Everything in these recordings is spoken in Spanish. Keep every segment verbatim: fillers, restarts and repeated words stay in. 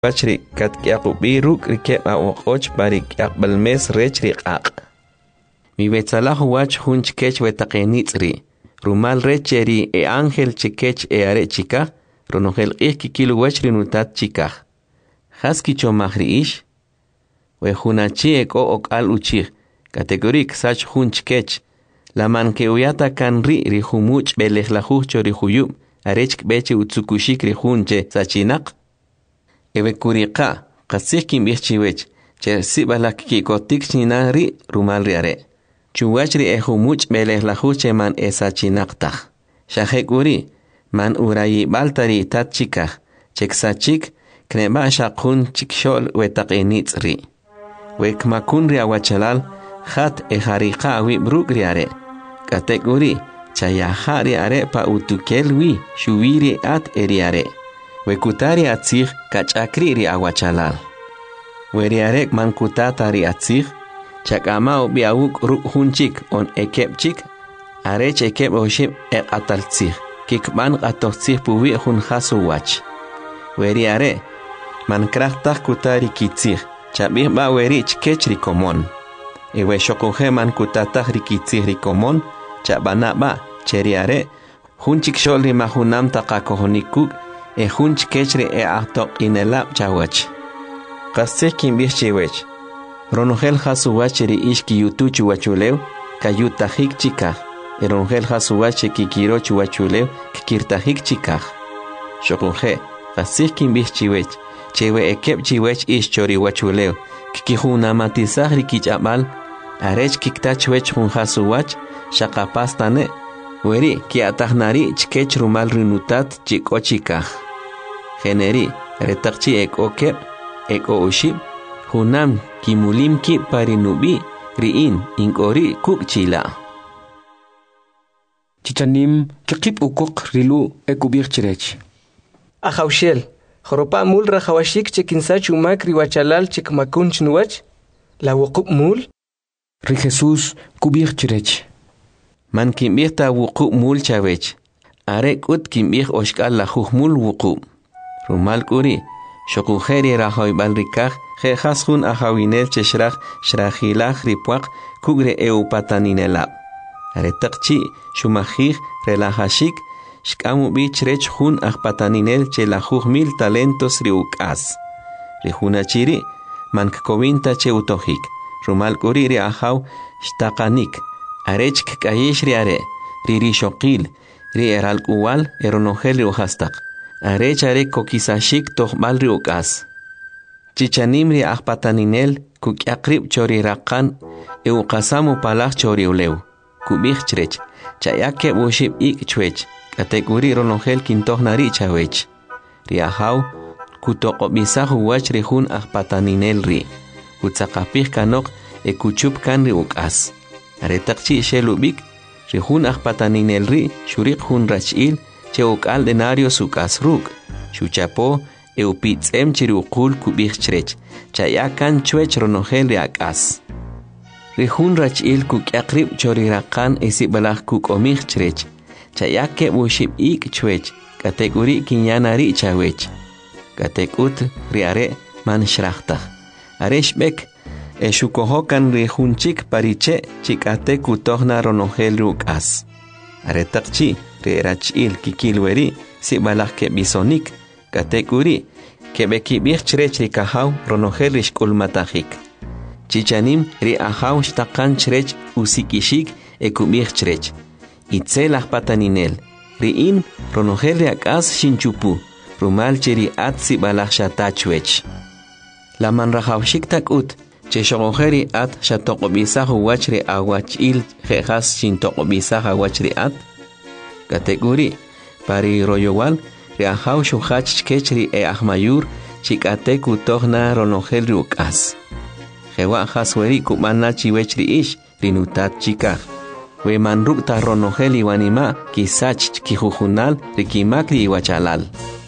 Bachri katkiaqubi ruk rikep a oqoch barik balmes rech riqaq. Mi betsalahu wach hun chikech wetaqenitzri. Rumal recheri e ángel chikech e are chika. Ronogel ikikilu wach rinutat chika. Haski chomahri ish. We hunachi eko okal uchich. Kategorik sach hun chikech. La man que uyata kan ri rihumuch belejlajuch chorihuyub. Arech beche utsukushik rihunche sachinak. Ewe kuriqa, qasih kim bichiwech, che sibalak ki kotik chinari rumal riare. Chuwachri ehumuch beleh la huche man esa chinaqtah. Shahek uri, man urayi baltari tat chikah, cheksachik, kneba shaqun chikshol wetaqenitzri. Wekmakun riawachalal, hat ehariqa awib ruk riare. Katek uri, chayaha riare pa utukelwi, shuwiri at eriare. Wekutari atzig kachakri ri awachalal. Weriarek mankutata ri atzig, chakamao biawuk ruk hunchik on ekepchik, arech ekep oshib ek ataltzig, kikban atotzig puwi hun hasu wach. Weriare, mankrachtak kutari kitzig, chabih ba werich kech rikomon. Ewe shokoje mankutatak rikitzig rikomon, chabana ba, cheriare, hunchik shol ri mahunam takakohonikuk, e hunch kechre e ahtok inelab chawach. Qasih kim bihchewech. Ronogel hasuwacheri ishki yutuchu wachulew, kayutahik chikah. E ronogel hasuwache kikirochu wachulew, kikirtahik chikah. Shokunje, qasih kim bihchewech. Chewe ekep chiwech ish chori wachulew, kikihunamatisah rikichabal, arech kiktachwech hun hasuwach, shakapastane. Weri ki atahnari chkech rumal rinutat chik ochikah. Generi retakchi ek okep, ek oshib, hunam kimulim ki parinubi, riin inkori kuk chila. Chichanim kikip ukuk rilu ekubir chirech. Ahawshel, joropa mul rajawashik chekinsach umak riwachalal chikmakun chnuach, la wukup mul. Ri Jesus kubir chirech. Man kimbih ta wuqu mul chawech. Arek ut kimbih oshkal la mul wuqu. Rumal kuri. Shokujeri rahoy balrikaj. Je hasun ahawinel cheshrach shrahilaj ripuak kugre eupataninelab. Aretakchi shumajij relajashik. Shkamu bichrech hun ahpataninel chelajuj mil talentos riukas. Rijunachiri. Man kkovinta che utojik. Rumal kuri ri ahaw shtakanik. Arech kayesh riare, riri shokil, ri eral uwal, eronogel riuhastak. Arech arek kokisashik tohbal riukas. Chichanim ri ahpataninel, kukiakrib chori rakan, eukasamu palach chori uleu. Kubich chrech, chayake bushib ik chwech, kateguri ronogel kintohnari chawech. Riahaw, kutokobisahu wach rihun ahpataninel ri. Kutsakapih kanok, ekuchup kan riukas. Aretakchi shelubik, rihun ahpataninel ri, shurik hun rachil, cheuk al denario sukas ruk, shuchapo, eupitsem chiruqul kubich chrech, chayakan chwech ronogel riakas. Rihun rachil kukiakrib chorirakan esibalach kukomich chrech, chayake bushib ik chwech, kateguri kinyanari chawech. Katekut riare man shrachta. Areshbek, e shukohokan rihunchik pariche chikate kutohna ronogel rukas. Aretakchi rerachil kikilweri si balak ke bisonik katekuri kebeki bichrech rikahaw ronogel rishkulmatahik. Chichanim ri ahaw shtakan chrech usikishik e kubichrech. Itzelah pataninel riin ronogel riakas shinchupu rumal cheri at si balak shatachwech. La man rahawshik takut che shogojeri at shatoqobisahu wachri awachil jejas chintoqobisaha wachri at kateguri pari royowal ri ahaw shuhach chkechri e ahmayur chikate kutohna ronogel rukas jewa hasweri kumana chiwechri ish rinutat chika we man rukta ronogel iwanima kisach kijujunal rikimakri iwachalal.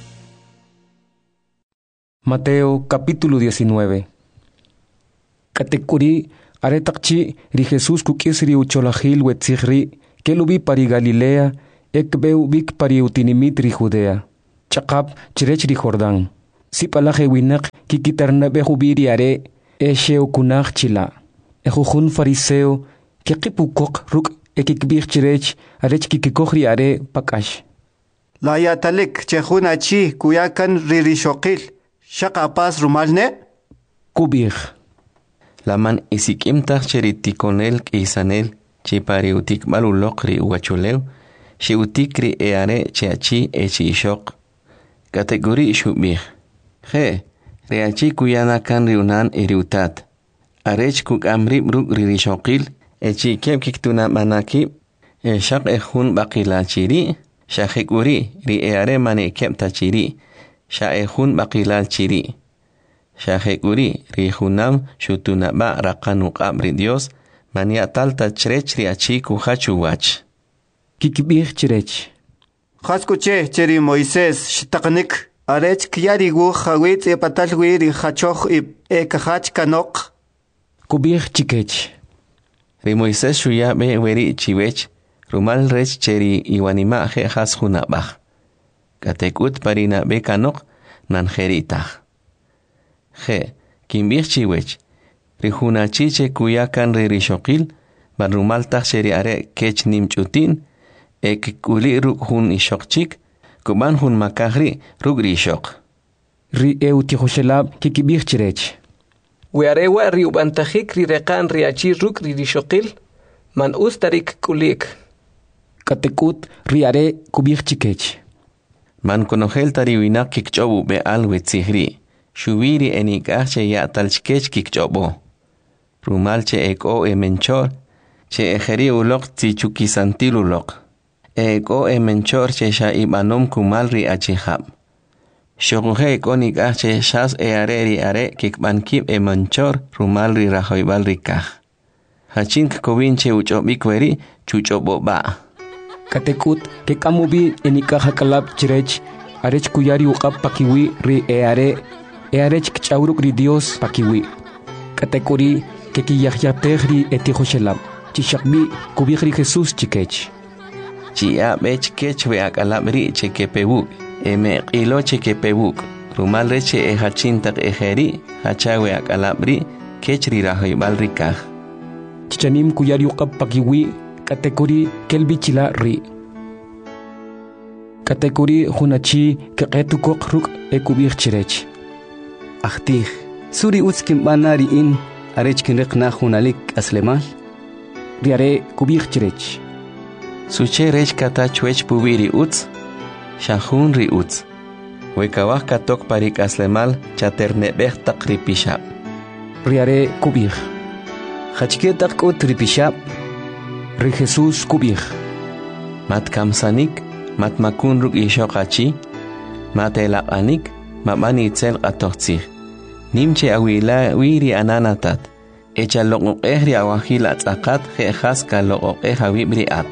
Mateo capítulo diecinueve. Katekuri aretakchi ri Jesus kukisri ucholahil wetzigri kelubi pari Galilea ekbeu bik pari utinimit ri Judea. Chakap chirech ri Jordán. sipalaje winak kikitarnabe hubiriare esheo kunak chila. Ejujun fariseo kikipukok ruk ekikbirchirech arech kikikohriare pakash. La yatalik chejuna chi kuyakan ririshokil shaqapas rumalne Kubir. La man isikimtaq cheritikonel k'isanel chipariutik maluloqri uwachuleu xiutikri eare cheachi echiishoq kategori shubih je reachi kuyana kan riunan iriutat arech kukamri bruk ririshoqil echi kem kiktuna manaki shaq ejun baqila chiri shaqekuri ri eare mane kemta chiri sha ejun baqila chiri Shahekuri rihunam shutunaba raqanu qabri Dios mania talta chrech riachi kuhachu wach. Kikibir chrech. Khaskuche cheri Moisés shtaqnik arech kyarigu khawit e patalwi ri khachoch e khach kanok. Kubir chikech. Ri Moisés shuya be weri chiwech rumal rech cheri iwanima he khas hunabah. Katekut parina be kanok nanjeritah. Je, kimbir chiwech, rihuna chiche kuyakan ririshokil, barumal tacheri are kech nimchutin, ek kuli ruk hun ishokchik, kuban hun makahri ruk rishok. Ri eutihoshelab kikibir chirech. Wearewa riubantajik rirekan riachi ruk ririshokil, man ustarik kulik. Katekut riare kubir chikech. Man konogel tariwinak kikchobu be alwetzihri. Shubiri enikah che ya talchkech kikchobo. Rumal che eko e menchor, che ejeri ulok tzichuki santil ulok. Eko e menchor che sha ibanom kumal ri achihab. Shoguhe eko nikah che shas e are ri are kikbankib e menchor rumal ri rahoibal rikah. Hachink kovin che uchobik weri chuchobo ba. Katekut ke kamubi enikah hakalab chirech arech kuyari uqab pakiwi ri e are Earech kchauruk ri Dios pakiwi. Katekuri que kiyahyapegri etihoshelab. Chishakbi kubigri Jesús chikech. Chia bech kech we akalabri chekepebuk. Eme ilo chekepebuk. Rumal reche e hachintak ejeri. Hachawe akalabri kechri rahoibal rikah. Chichanim kuyariukab pakiwi. Katekuri kelbichila ri. Katekuri hunachi keketukok ruk e kubig chirech. Ahtih, suri utskim banari in arechkin rekna hunalik aslemal. Riare kubir chirech. Suche rech kata chwech pubiri uts, shahun ri uts. Wekawah katok parik aslemal chaternebeh tak ripishab. Riare kubir. Hachke tak ut ripishab. Ri Jesús kubir. Mat kamsanik, mat makun ruk ishokachi, mat elaqanik, mabani itzel qatoqtzih. Nimche awila wiri ananatat. Echa loqoqehri awahil atzaqat jejas ka loqoqeh awibri at.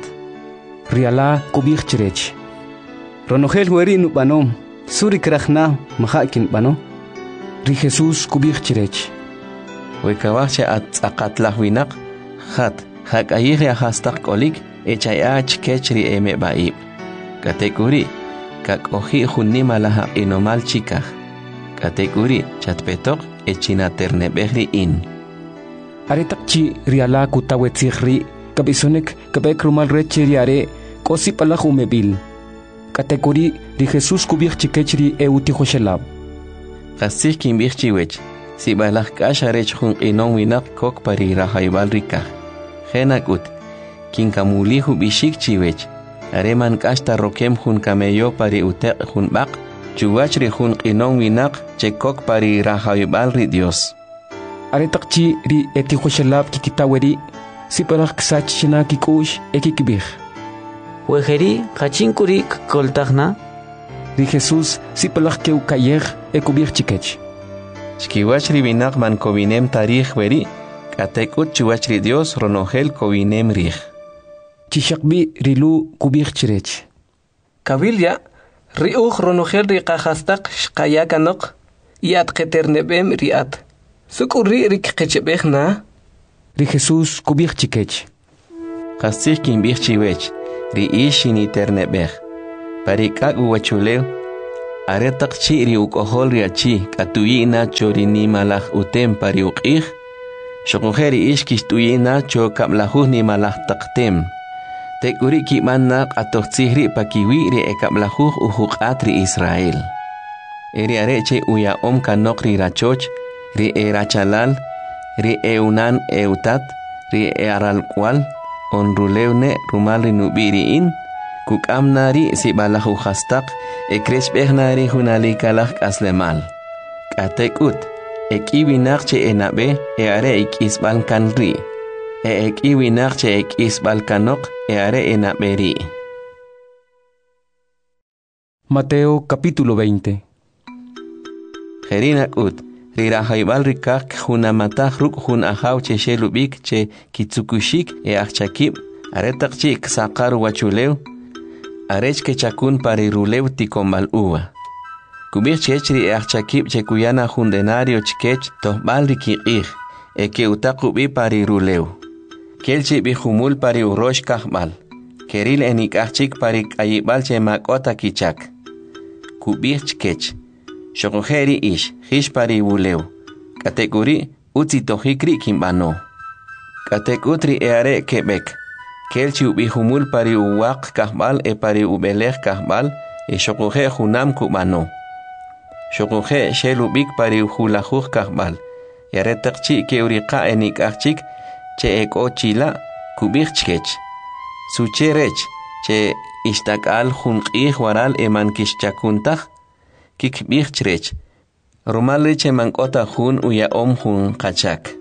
Riala kubir chirech. Ronogel hueri nubanom. Suri krachna mahakin bano. Ri Jesús kubir chirech. Wekawahche atzaqat lahwinak. Khat, hak ayihri ahastak kolik. Echa yaach kechri eme baib. Katekuri. Kak oji junima laha inomal chikah. Katekuri chatpetok echina ternebehri in. Aretakchi riala kutawetzihri kabisonek kabek rumal recheriare kosi palajumebil. Katekuri ri Jesús kubir chikechri eutihoshelab. Kasih kimbir chiwech. Si balah kasharech jun inon winak kok pari rahaibal rikah. Genakut. Kinkamulihu bishik chiwech. Areman kasta rokem jun kameyo pari utek jun bak. Chuwachri jun inon winak chekok pari rahaibal ri Dios. Aretakchi ri etihoshelab kikitaweri. Si parak ksachina kikush ekikibir. Wejeri kachinkuri koltagna. Ri Jesús si parak keukayer ekubir chikech. Chkiwachri winak man kovinem tarih weri. Katekut chuwachri Dios ronogel kovinem rih. Chishakbi rilu kubir chirech. Kabilya riuj ronogel riqahastak shqayakanok yat qeternebem riat. Sukuri rikqechebehna. Ri Jesús kubir chikech. Kasih kimbir chiwech. Ri ishini ternebeh. Parikak uwachuleu. aretak chi ri ukohol ri achi katuyina chori ni malaj utem pari uqih shoqojeri ishkish tuyina cho kablajuh ni malaj taqtem tekuri ki manna qatoqtsihri pakiwi ri ekablajuh uhuqat ri Israel eri areche uya om kanok ri rachoch ri erachalal ri eunan eutat ri eralkwal on rulewne rumal ri nubiri in kukamnari si balahu khastaq ekrespechnari hunalikalak aslemal katekut ekiwinaqche enabe eare ikisbal kanri e ekiwinaqche ikisbal kanok eare enaberi. Mateo capítulo veinte. Jerinakut rirahaybal rikak hunamatah ruk hun ahaw che shelubik che kitsukushik e achakib aretaqchik saqar wachulew arech que chakun pari rulew tikombal uva kubir chechri e achakib che kuyana hundenario chkech tohbal rikiqih e que utakubi pari rulew kelchi bi humul pari urosh kahbal keril enik achik pari ayibal che makota kichak kubir chkech Shokojeri ish, hish pari wuleu. Kategori uti tohikri kimbano. Kategutri eare Quebec. Kelchi ubi humul pari uwak kahbal e pari ubelech kahbal e shokoje hunam kubano. Shokoje shelubik pari hulajuj kahbal. Yaretakchi ke uriqa enik achik che ek ochila kubik chkech. Sucherech che ishtakal hunqih waral eman kishchakuntach. Kik bichtrech. Romale che mankota hun uya om hun kachak.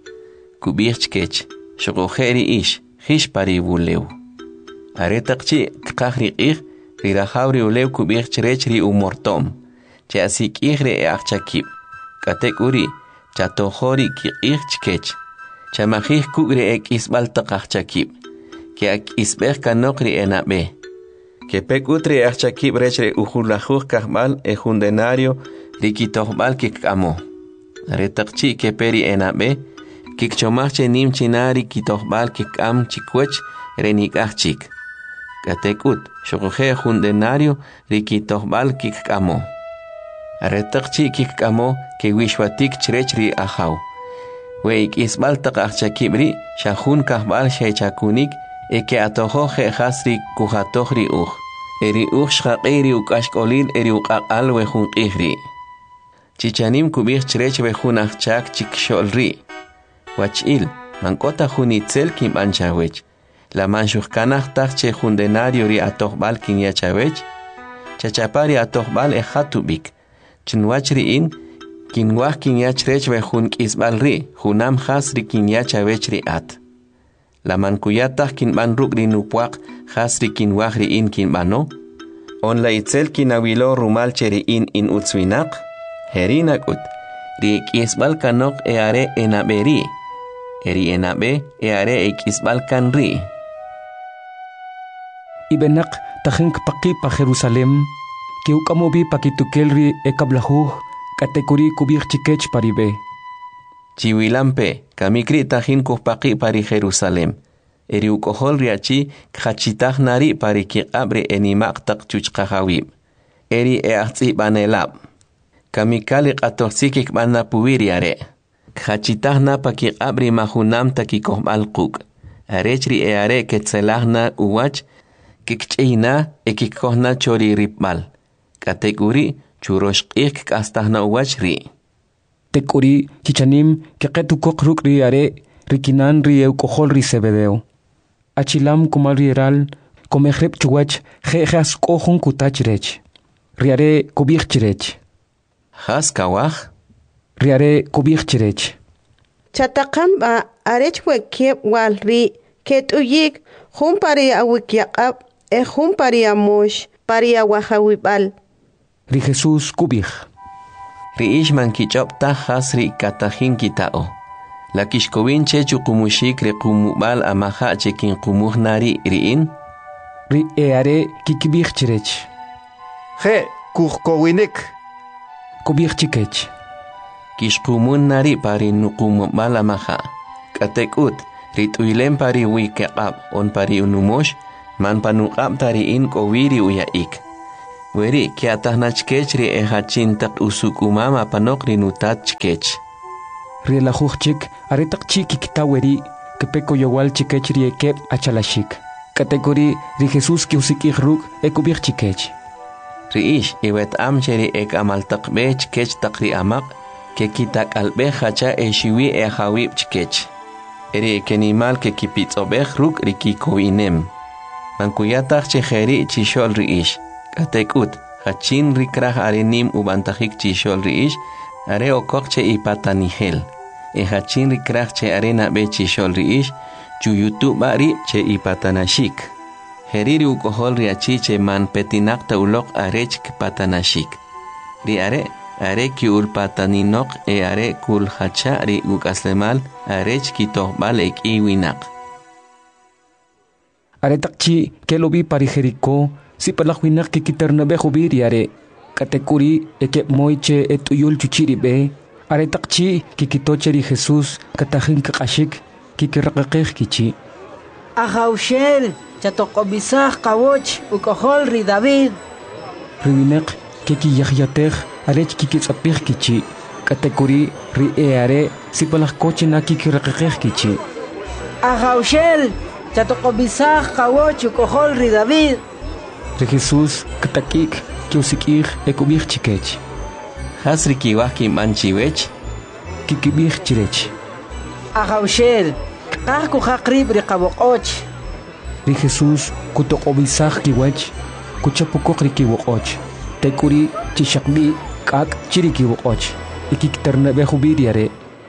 Kubichkech. Shokojeri ish. Hish pari wuleu. Aretakchi kakri ich. Rirahauri ulew kubichtrech ri umortom. Che asik ihre e achakib. Katek uri. Chatohori ki ichkech. Chamahih kugre ek isbal takachakib. Ke ak isbech kanokri enabe. Que pecutri achakib rechre ujulajuj kahbal e jundenario rikitohbal kikamo. Retakchi que peri enabe kikchomache nim chinari kitohbal kikam chikwech renikachik. Katekut shokoje jundenario rikitohbal kikamo. Retakchi kikamo que wishwatik chrechri ahaw. Weik isbal tak achakibri shahun kahbal shechakunik e que atojo jehasri kujatojri uj. Eri uj shaqiri ukashkolil eri uqaqal wejun qihri. Chichanim kubich chrech wejun achak chiksholri. Wachil, mankota junitzel kim anchawech. La manshujkanaj tak che jundenario ri atojbal kin yachawech. Chachapari atojbal e hatubik. Chinwachri in, kinwaj kin yachrech wejun kisbalri. Junam hasri kin yachawech ri at. La mankuyatah kin ban rukri nupuak hasri kin wahri in kin bano. On la itzel kin awilo rumal cheri in in utswinak. Herinak ut. Ri ikisbal kanok e are enaberi. Eri enabe e are ikisbal kanri. Ibenak tahink paki pa Jerusalem. Ki ukamobi pakitukelri e kablajuj katekuri kubir chikech paribe. Chiwilampe, kamikri tajin kuhpaki pari Jerusalem. Eri ukohol riachi khachitaj nari pari kiqabre enimaq tak chuchqajawib. Eri e ahzi banelab. Kamikali qatoxikik bana puwiriare. Khachitaj na pa kiqabri mahunam takikohbal quk. Arechri e are ketzelajna uwach kikchina e kikohna chori ripbal. Kategori churoshqik kastajna uwach ri. Tekuri chichanim que ketu kokruk ri are rikinan ri eu kohol ri sebedeo. Achilam kumal rieral komehrep chuwach jejas kohun kutachrech. Riare kubichirech. Has kawach? Riare kubichirech. Chatakamba arech wekye wal ri ketuyik hum pari awikyaqab e hum pari amosh pari awahawibal. Ri Jesus kubich. Riish mankichopta hasri katajin kitao. La kishkowin che chukumushik re kumubal amaha chekin kumuh nari riin. Ri eare kikibich chirech. Je kuhkowinik. Kubich chikech. Kishkumun nari pari nukumubal amaha. Katekut rituilem pari wikekab on pari unumosh man panuqab tariin kowiri uyaik. Weri kia tahna chkech ri ehachin tak usukumama panok ri nutat chkech. Ri la chik are tak chi kikita weri kepeko yowal chikech ri ekep achalashik. Kategori ri Jesús ki usikich ruk ekubich chikech. Ri ish iwet am cheri ek amal tak be chkech tak ri amak ke kitak albe hacha e shiwi e hawib chkech. Eri ekenimal ke kipitz obech ruk ri kikowinem. Mankuyatach chejeri chishol ri ish. Katekut, hachin rikrah arenim ubantajik chishol ri ish, are okok che ipatanihel. E hachin rikrah che arena be chishol ri ish, chuyutu bari che ipatanashik. Heriri ukohol ri achi che man petinakta ulok arech patanashik. Ri are, are ki ulpataninok e are kul hacha ri ukaslemal arech kitohbal ek iwinak. Are takchi kelobi pari Jericó, si palakwinak kikitarna be hubiri are katekuri eke moiche etuyul chuchiri be are takchi kikitocheri Jesús katahin kakashik kikirakakeh kichi Ajaushel chatokobisah kawoch ukohol ri David riwinek kiki yahyateh arech kikitsapih kichi katekuri ri e are si palakkoche na kikirakakeh kichi Ajaushel chatokobisah kawoch ukohol ri David Re Jesús katakik kiusikich ekubich chikech. Hasri kiwah kim anchiwech Kikibich chirech. Ajaushel kahku hakrib ri kawokoch. Re Jesús kutokobisach kiwech kuchapukok ri kiwokoch. Tekuri chishakbi kak chiri kiwokoch. Ikikterna behubiriare.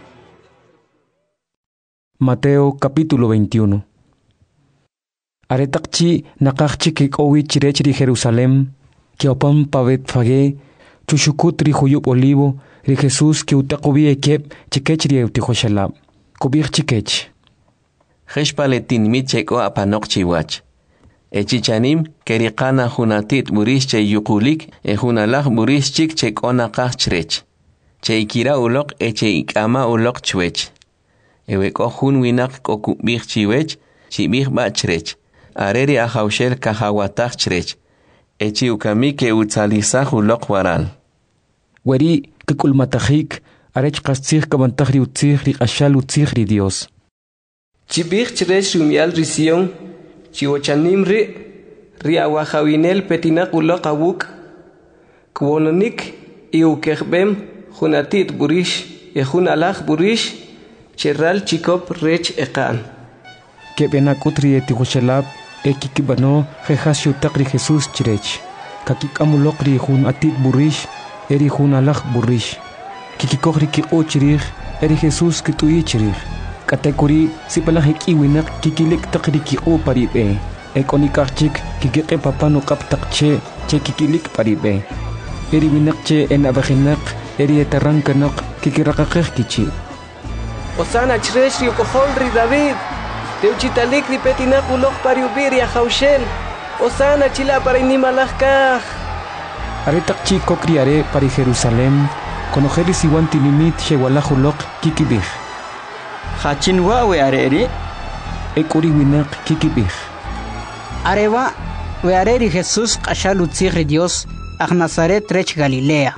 Mateo capítulo veintiuno. Aretakchi nakakchi kikowi chirech ri Jerusalem, ki opam pavet fage, chushukut ri huyub olivo, ri Jesús ki utakobi ekep chikech ri eutihoshalab, kubich chikech. Heshpaletin micheko apanok chiwach. Echichanim kerikana hunatit burish che yukulik e hunalach burish chik chekona kachrech. Che ikira ulok e che ikama ulok chwech. Eweko hun winak kokubich chiwech, chibich bachrech. Areri ajaushel kahawatach chrech. Echi ukami ke utzalizah ulok waral. Weri kikulmatahik arech kastzich kabantahri utzich ri ashal utzich ri Dios. Chibich chrech rumial risión, chiwochanim ri, ri awahawinel petinak ulok awuk, kwononik iukehbem, junatit burish, ejun alach burish, cherral chikop rech ekan. Kebenakut ri etihoshalab, ekikibano jehasio takri Jesús chirech. Kakikamulok ri jun atit burish, eri jun alach burish. Kikikokri ki o chirich, eri Jesús kitui chirich. Katekuri sipalahik iwinak kikilik takri ki o paribe. Ekonikachik kikike papano kap takche che kikilik paribe. Eri winakche en abajinak, eri etarankanok kikirakakeh kichi. Osana chresh ri ukohol ri David. Teuchitalik ni petinak ulok pariubiri ajaushel. Osana chila para inimalajkaj. Aretakchi kokriare pari Jerusalem, konojeris iwanti limit shewalajulok kikibich. Hachinwa we areri? Ekuri winak kikibich. Areva we areri Jesús kashalutzigri Dios ach Nazaret rech Galilea.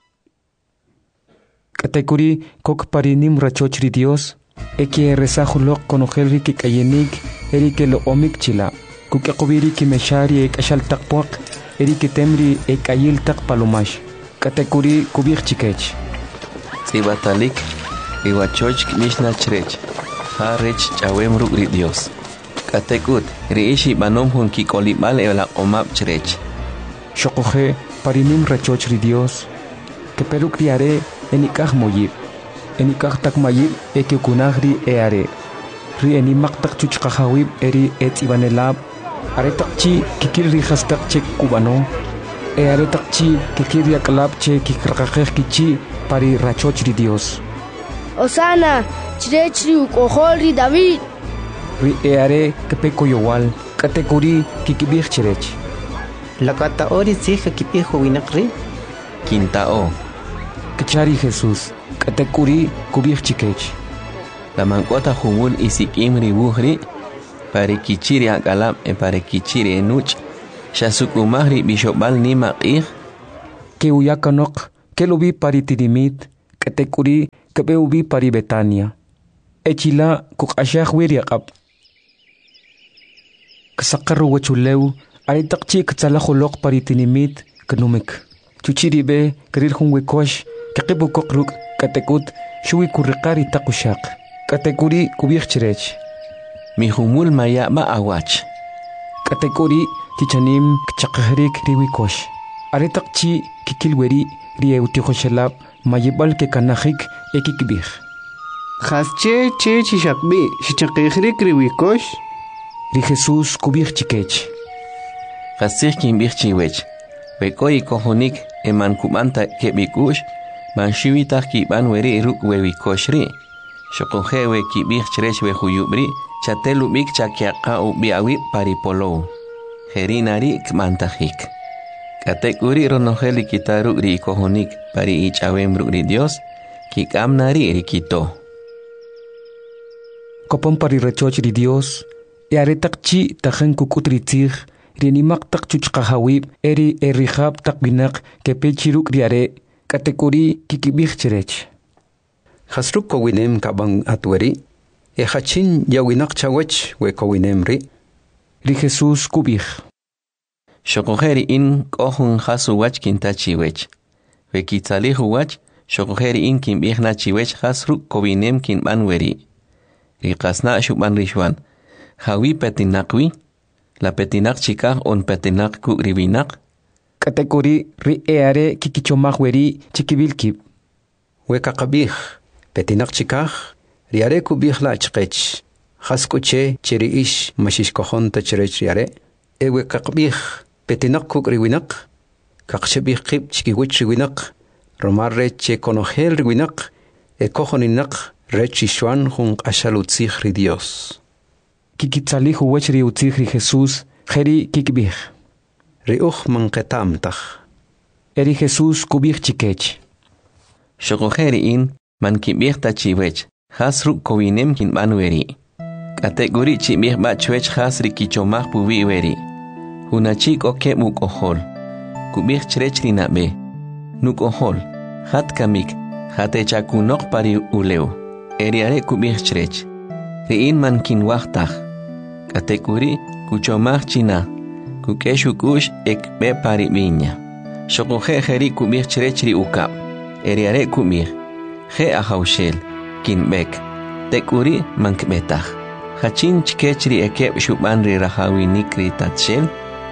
Katekuri kok parinim rachochri Dios. Eki rezahulok konojelri ki kayenik eri ke lo omik chila. Kukakubiri ki meshari ek ashal takpuak eri ke temri ek ayil tak palomash. Katekuri kubich chikech. Sibatalik iwachoch mishna chrech. Ha rech chawem ruk ri Dios. Katekut riishi banom hun ki kolibal ela omap chrech. Shokoje parinim rachoch ri Dios. Ke peru kriare enikah moyib. Enikah tak mayib eke kunagri eare. Ri enimak tak chuchkahawib eri et ibanelab. Are takchi kikir ri hastak chek kubano. E are takchi kikir yakalab che kikrakakeh kichi pari rachoch ri Dios. Osana, chirech ri ukohol ri David. Ri eare kepeko yowal, katekuri kikibich chirech. Lakata ori tzih kipijo winakri? Quintao. Kachari Jesús. Katekuri kubich chikech. La mancota jumul isikim ribuhri, pare kichiri akalab e pare kichiri enuch, Shasukumahri bishobal nima qih. Que uyakanok, que lo vi pari tidimit, que te curi, que be ubi pari Betania. Echila kuk ashah wiriakap. Kasakaru wachuleu, aritakchi katsalahulok pari tinimit, kanumik. Chuchiribe, karir hunwekosh, kakibu kokruk, katekut, shui kurikari takushak. Katekuri kubik chirech. Mihumul maya ma awach. Katekuri tichanim kchakahrik riwikosh. Aritakchi kikilweri rieutikoshalab mayibal ke kanahik ekikbih. Khasche che chishakbi shichakihrik riwikosh. Ri Jesús kubih chikech. Khasich kimbih chiwech. Bekoi kohonik eman kumanta kebikush. Man shiwitah kiban weri ruk wewikoshri. Shokohewe kibih chirech wehuyubri. Chatelubik chakiaka ubiawi paripolo. Herinari kmantahik. Katekuri ronoheli kitaru ri kohonik pari ichawembru ri Dios. Kikamnari rikito. Kopon pari rechoch ri Dios. Yaretakchi tajen kukutri tzig. Rinimak tak chuchkahawib. Eri erihab tak binak kepechiruk riare. Katekuri kikibih chirech. Hasruk kowinem kabang atweri. E hachin yawinak chawech we kowinemri. Ri Jesús kubih. Shokoheri in kohun hasu wach kintachiwech. We kitzalihu wach, shokoheri in kimbih na chiwech hasru kowinem kinban weri. Ri kasna shuban rishwan. Hawi petinakwi. La petinak chikah on petinak ku ribinak. Katekuri ri eare kikichomah weri chikibilkib. We kakabih. Petinak chikah. Riare kubih la chikech. Haskuche chiri ish mashish kohon ta chirech riare. Ewe kakbih petinak kuk riwinak. Kakshebih kib chikiwich riwinak. Romarre che konohel riwinak. E kohoninak rechishwan hung ashalutzich ri Dios. Kikitzalihu wech ri utzich ri Jesús. Heri kikbih. Riuch manketamtach. Eri Jesús kubih chikech. Shokoheri in man kibih tachiwech. Hasru kowinem kin banweri. Kategori chibih bachwech hasri kichomah puwi weri. Hunachik oke muk ohol. Kubih chrech rinabe. Nuk ohol. Hat kamik. Hate chakunok pari uleu. Eriare kubih chrech. Riin man kin wachtach. Kategori kuchomah china. Kukeshukush ekbe pari binya. Shokohe heri kubih chrech ri ukap. Eriare kubih. He ahaushel. Kinbek. Tekuri mankbetah. Hachin chkechri ekeb shuban ri rahawi nikri tatshel.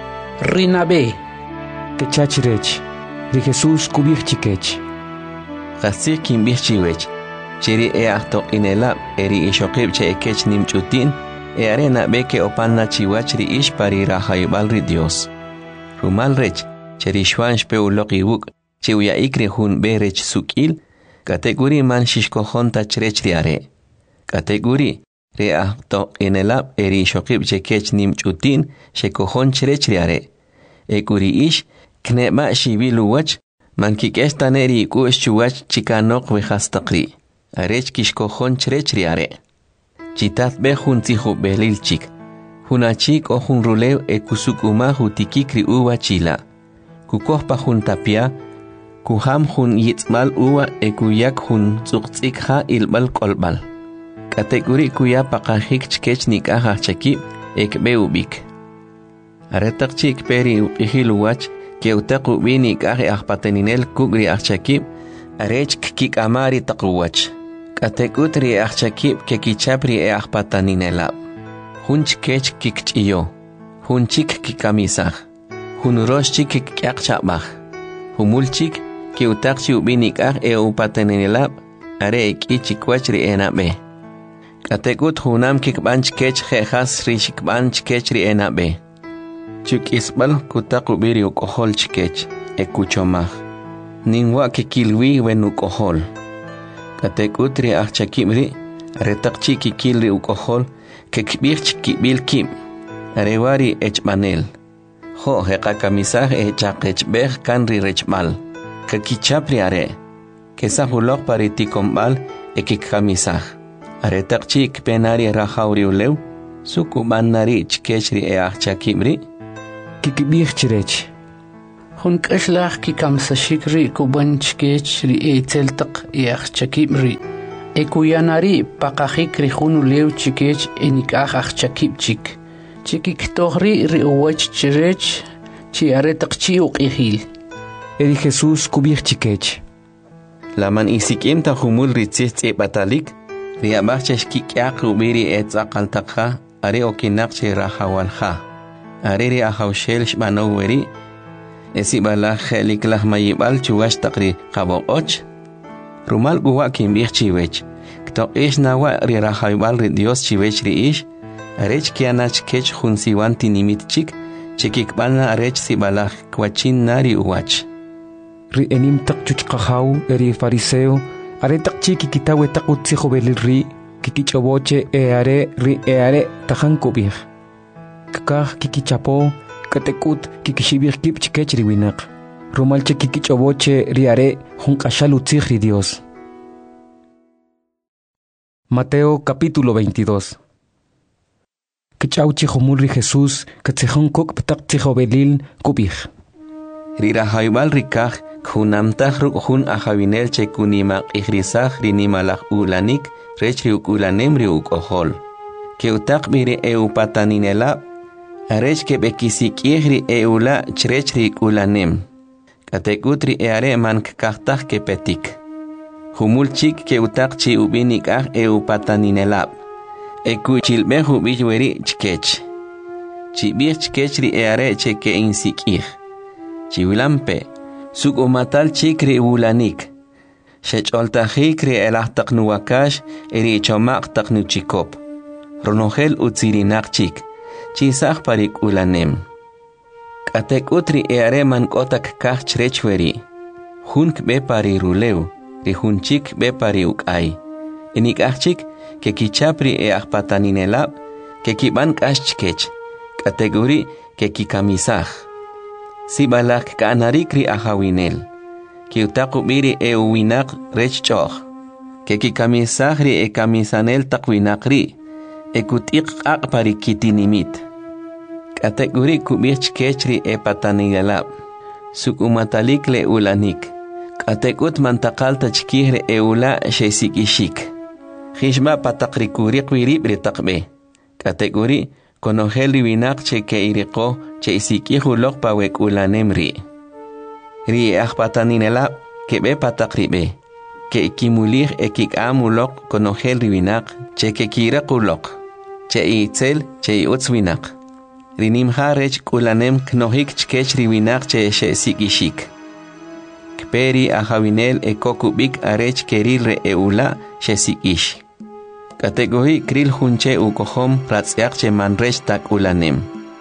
Rinabe. Kechachirech. Ri Jesús kubih chikech. Khasir kinbih chiwech. Chiri e ahto inelab eri ishokib che ekech nimchutin. E arena beke opanna chiwach ri ish pari rahayibal ri Dios. Rumal rech. Cheri shwansh pe uloki wuk. Che uya ikri hun berech sukil. Kategori man shishkohon tachrech riare. Kategori re ahto inelab eri shokib chekech nimchutin shekohon chrech riare. Ekuri ish kneba shibilu wach man kikestaneri kush chuwach chikanok vehastakri. Arech kishkohon chrech riare. Chitat be hun tihu belil chik. Hunachik o hun rulew e kusukuma hutikikri uwa chila. Kukohpa hun tapia. Kuham hun yitzmal uwa e kuyak hun tzuqtzik ha ilbal kolbal. Kategori kuya pakahik chkech nikah chakib ekbe ubik. Aretak chik peri upihil wach ke utak ubi nikah ahpateninel kugri achakib arech kik amari takuwach. Kategutri achakib ke kichapri e ahpataninelab. Hun chkech kik chiyo. Hun chik kikamisah. Hun rosh chik kik chabach. Humul chik ki utakchi ubinik ah e upatenenelab are iki chikwachri enabe. Katekut hunam kikbanch kech khehas ri shikbanch kechri enabe. Chuk isbal kutak ubiri ukohol chikech e kuchomah. Ningwa kikilwi wen ukohol. Katekut ri ah chakimri retakchi kikilri ukohol kekbir chikibil kim. Arewari echmanel. Ho heka kamisah e chakechbeh kanri rechmal. Kakichapri are. Kesa hulok pariti kombal e kikamisah. Are takchik penari rahauri ulew. Sukuban nari chkechri e ah chakimri. kikibih chirech. Hun kashlach ki kamsashik ri kuban chkech ri eteltaq yach chakib ri. Ekuyanari pakahik ri hunu lew chikech enikah ach chakib chik. Chikik tohri ri uwach chirech chi aretaq chi uqihil. Eri Jesús kubih chikech. Laman isikim ta humul ritzih batalik, riabachach kikyaq ubiri etzaqaltaqa, are okinaqche rahawalha. Are ri ahawshel shbanoweri, esibala heliklah mayibal chugash taqri qaboqoch. Rumal guwa kimbih chiwech. Kto ish nawa ri rahawibal ri Dios chiwech ri ish, arech kianach kech hunsiwan tinimit chik, chikikbalna arech sibalah kwachin nari uwach. Ri enim tak chuchqahaw eri fariseo, are tak chiki kitawe tak utzijo belil ri, kikichoboche e are ri e are tajan kubih. Kakah kikichapo, katekut kikishibih kip chikech ri winak. Rumalche kikichoboche ri are junkashal utzij ri Dios. Mateo capítulo veintidós. Kichauchi homul ri Jesús, katzejon kok ptak tzijo belil kubih. Ri rahaybal rikaj, Kunamtaj ruk hun ajavinel che kunima igrisaj rinimalaj ulanik rech riuk ulanem riuk ohol. Que utak biri eupataninela, arech que bekisikiehri eula chrech rik ulanem. Katekutri eare man kaktaj que petik. Humul chik que utak chi ubinik aj eupataninela. Ekuchilbe hubilweri chkech. Chibich chkech ri eare che que insikij. Chiwilampe. Suk umatal chikri ulanik. Shech oltajikri elahtaq nuwakash eri chomaq taq nuchikop. Ronogel utsirinak chik. Chisaj parik ulanem. Katek utri eareman kotak kaj chrechweri. Hunk be pari ruleu. Ri hunchik be pari ukay. Enik achik ke kichapri e ahpataninelab ke kiban kashchkech. Kategori ke kikamisaj. Sibalak kanarikri ahawinel. Ki utaku biri e uwinak rech choch. Ke ki kamisahri e kamisanel takwinakri. E kutik ak parikitinimit. Kategori kubich kechri e patanigalab. Suk umatalik le ulanik. Katekut mantakalta chkihre e ula shesikishik. Hishma patakrikurik wiribri takbe. Kategori konogel riwinak che ke iriko che isikihu lok pawek ulanem ri. Ri ahpataninela ke be patakribe. Ke ikimulih ekik amulok konogel riwinak che ke kirakulok. Che itzel che iutzwinak. Rinim harech ulanem knohik chkech riwinak che she sikishik. Kperi ahawinel ekokubik arech keril re eula she sikish. Kategori kril hunche ukohom ratzyak che manrech tak ulanem.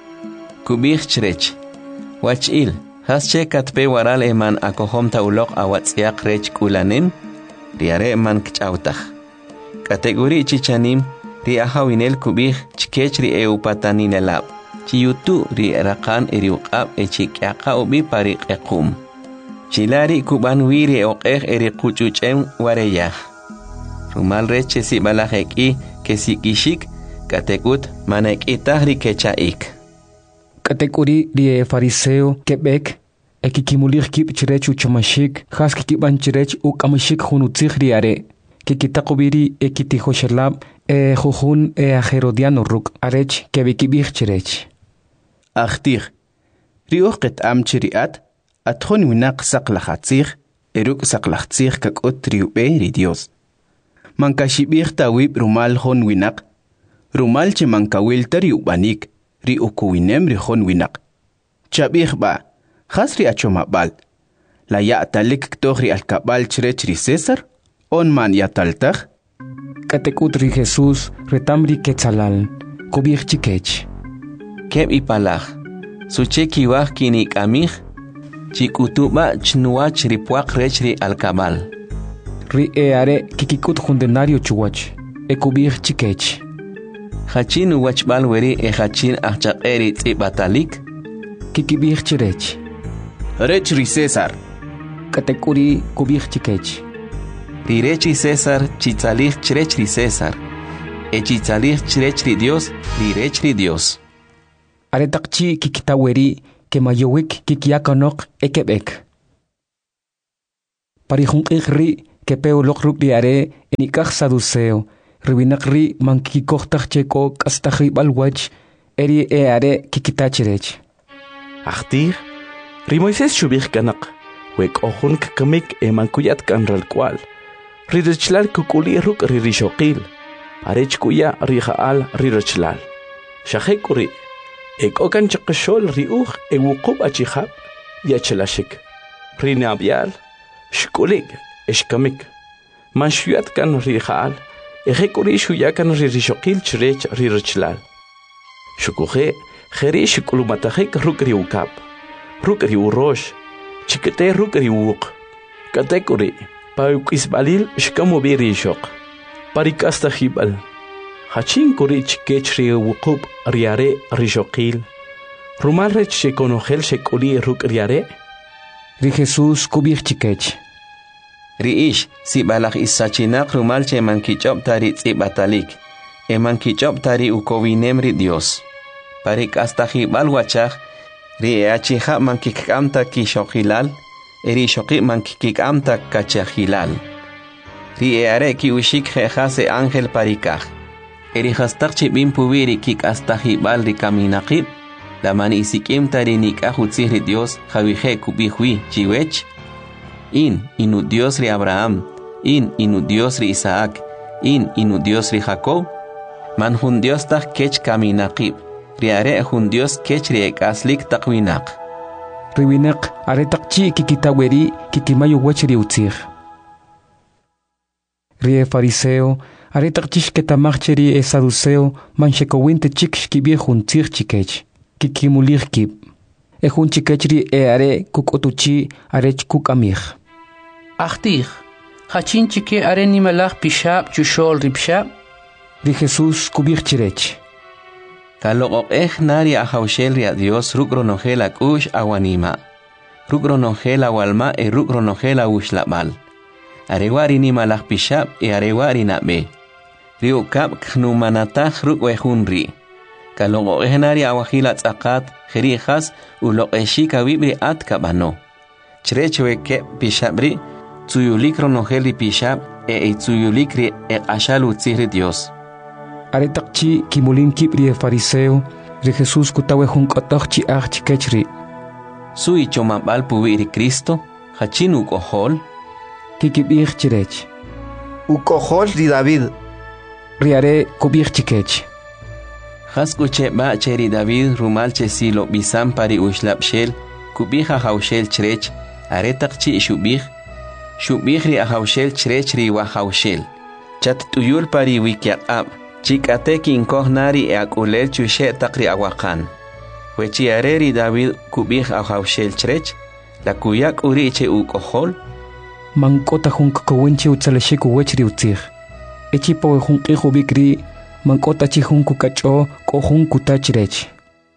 Kubich chrech. Wachil, hasche katpe waral eman akohom ta ulok awatzyak rech ulanem, riare man kchautach. Kategori chichanim, ri ahawinel kubich chkech ri eupataninelab. Chiyutu ri rakan eriuqab e chikyaka ubi parik ekum. Chilari kuban wiri oqeh eri kuchuchem wareyah. Rumal reche si balajeki que si kishik katekut manekitah ri kechaik. Katekuri ri fariseo kebek ekikimulich kip chirech uchamashik has kikiban chirech ukamashik hunutzig riare kikitakubiri ekitihoshalab e jujun e ajerodiano ruk arech kebikibich chirech. Achtir riuqet am chiriat atjon winak saqlahatzig eruk saqlahatzig kakot triube ri Dios. Mankashibir tawib rumal hon winak. Rumal che mankawil tari ubanik. Ri ukuwinem ri hon winak. Chabir ba. Khasri achomabal. La ya talik ktohri alkabal chrech ri César. On man ya taltag. Katekut ri Jesús retamri ketzalal. Kubir chikech. Keb ipalaj. Suche kiwaj kinik amij. Chikutuba chnuach ripuak rech ri alkabal. Ri eare kikikut jundenario chuwach. Ekubir chikech. Hachin uwachbal weri e hachin achaqeri tzibatalik. Kikibir chirech. Rech ri César. Katekuri kubir chikech. Ri rech ri César chitzalih chirech ri César. E chitzalih chirech ri Dios ri rech ri Dios. Aretakchi kikitaweri que mayowik kikiakanok ekebek. Parijunqik ri que peo lokruk diare enikaj saduceo. Riwinak ri mankikoktaj cheko kastaji balwach eri eare kikitachirech. Achtir, ri Moisés shubich kanak, wek ojun kakamik e mankuyat kanral kwal. Ri rechlal kukuli ruk ri rishokil. Arech kuya ri jaal ri rechlal. Shahekuri, ek okan chakashol ri uj e wukub achihab, yachelashik. Ri nabial, shkulig, eshkamik. Man shuyat kan ri jaal, ejekuri shuyakan ri rishokil chirech ri rechlal. Shukuhe, jere shikulumatahek ruk ri ukab. Ruk ri urosh, chikete ruk ri uk. Katekuri, paukisbalil shkamubi rishok. Parikasta hibal. Hachin kuri chikech ri wukub riare rishokil. Rumal rech shekonogel shekuli ruk riare. Ri Jesús kubich chikech. Ri ish si balak isachinak rumal che mankichop tari tsibatalik. E mankichop tari ukowinem ri Dios. Parik hasta hibal wachach. Ri e achija mankikamta kishokilal. Eri shoki mankikamta kachahilal. Ri e are ki ushik jejase ángel parikaj. Eri hastak chibim pubiri kik hasta hibal ri kaminakib. La mani isikim tari nikajutzih ri Dios javije kubijwi chiwech. In inu Dios ri Abraham. In inu Dios ri Isaac. In inu Dios ri Jacob. Man hun Dios tak kech kaminakib. Ri are hun Dios kech ri ekaslik takwinak. Riwinak are takchi kikitaweri kikimayo wech ri utzih. Rie fariseo, are takchish que tamacheri e saduceo, manchekowinte chiksh kibie juntzir chikech, kikimulir kib. E jun chikechri e are kukotuchi arech kukamich. Achtir, hachin chike are nimalach pishab chushol ripshab. Ri Jesús kubich chirech. Kalogok ech nari ahaushel ri a Dios rukronogel akush awanima. Rukronogel awalma e rukronogel awushlabal. Arewari ni malak pishab e arewari nabe. Rio kap knumanatach rukwehunri. Kalongo ehnari awahila tzakat jeri khas ulo eshika wibri at kabano. Chrechewe ke pishabri tsuyulik ronogeli pishab e itsuyulikri e ashalu tzihri Dios. Are takchi kimulin kibri e fariseo ri Jesús kutawe hunkotokchi ach chikechri. Sui chomabal pubiri Cristo hachinu kohol. Kikibich chirech. Ukohol ri David. Riare kubich chikech. Haskuche ba cheri David rumal che silo bisam pari ushlab shel kubija haushel chirech aretakchi shubich. Shubich ri ahaushel chirech ri wahaushel. Chat tuyul pari wikiak chikate kinkoh nari e akulel chushe takri awakan. Wechi areri David kubich ahaushel chirech la kuyak uri che ukohol. Mankota hunk kowinchi utsalashik wechri utzih. Echi po hunk iho bikri mankota chi hunk kacho ko hunk utachirech.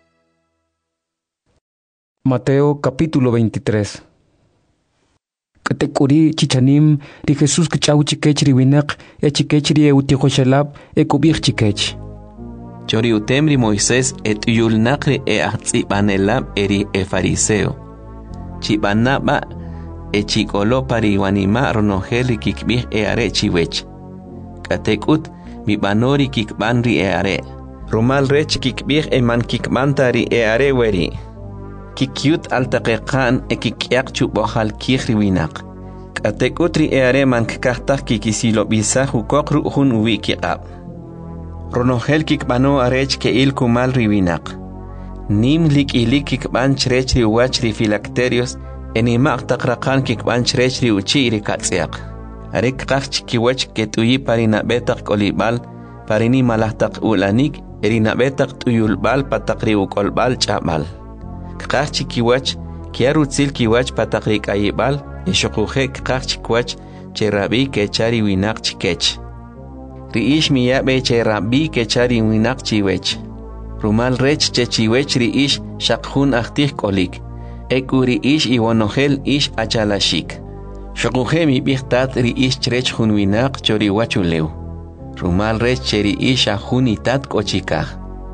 Mateo capítulo veintitrés. Katekuri chichanim ri Jesús kachau chikechri winak e chikechri e utihoshalab e kubich chikech. Chori utemri Moisés et yul nakri e ahtsibanelab eri e fariseo. Chibanaba e chikolo pari wanima ronogeli kikbih e are chiwech. Katekut mi banori kikbanri e are. Rumal rech kikbih e man kikbantari e are weri. Kikyut altakekan e kikyak chubohal kihri winak. Katekutri e are man kikahtak kikisilo bisa hukokru hun wikiab. Ronogel kikbano arech ke il kumal riwinak. Nim lik ilik kikban chrechri wachri filacterios enimak takrakan kikban chrechri uchiri katsiak. Arek kach kiwach ketuyi parina betak kolibal parini malahtak ulanik erina betak tuyulbal patakri ukolbal chabal. Kach kiwach kiarutzil kiwach patakri kayibal eshokuhe kach kiwach cherabi kechari winak chikech. Riish miyabe cherabi kechari winak chiwech. Rumal rech chechiwech riish shakhun ahtih kolik. Ekuri ish iwonogel ish achalashik. Shokuhemi bihtat riish chrech hunwinak chori wachuleu. Rumal rech cheri ish ahunitat kochikah.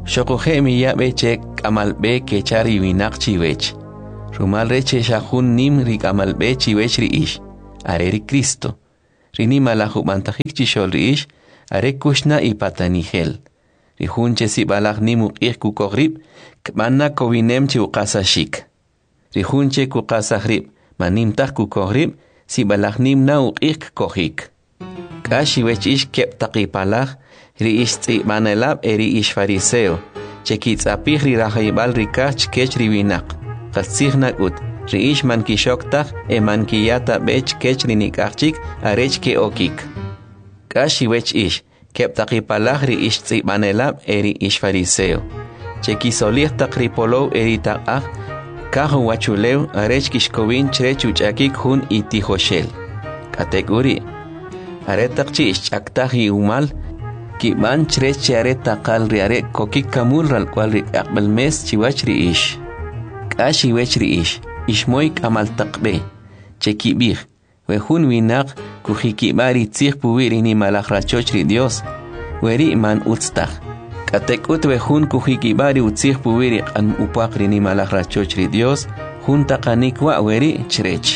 Xoquje mi ya beche kamal be que chari winak chiwech. Rumal reche shahun nim rik amal be chiwech ri ish. Are ri Cristo. Rini malahu mantajik chishol ri ish. Are kushna y patanigel. Ri hunche si balak nimuk ik kukogrib. Kmanna kovinem chi ukasashik. Ri hunche kukasagrib. Manim tak kukogrib. Si balak nim na ik kohik. Kashi wech ish kep takipalak. Ri ish tzi manelab eri ish fariseo. Chekitz apih ri rahaibal rikach kech ri winak. Katzignak ut. Ri ish man kishoktak e man kiyata bech kech ri nikachik arech ke okik. Kashi wech ish. Kep takipalak ri ish tzi manelab eri ish fariseo. Chekisolih tak ripolo eri takah. Kaho wachuleu arech kishkovin chrech uchakik hun iti hoshel. Kategori. Aretak chi ish chaktahi umal. Kiban chrech chare takal riare kokik kamul ral cual rik akbel mes chiwach ri ish. Kashi wech ri ish. Ishmoy kamal takbe. Chekibih. Wehun winak kuhikibari tzih puwiri ni malak rachoch ri Dios. Weri man utstak. Katekut wehun kuhikibari utzih puwiri kan upakri ni malak rachoch ri Dios. Hun takanikwa weri chrech.